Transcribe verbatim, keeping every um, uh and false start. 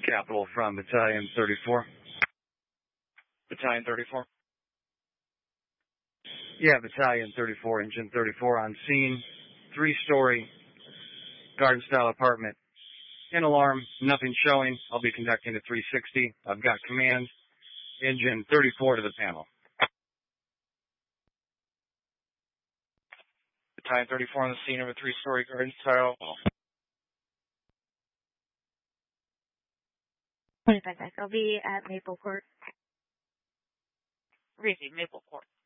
Capital from Battalion thirty-four. Battalion thirty-four. Yeah, Battalion thirty-four, Engine thirty-four on scene. Three-story garden-style apartment. In alarm, nothing showing. I'll be conducting a three sixty. I've got command. Engine thirty-four to the panel. Battalion thirty-four on the scene of a three-story garden-style. twenty-five I'll be at Maple Court. Receive Maple Court.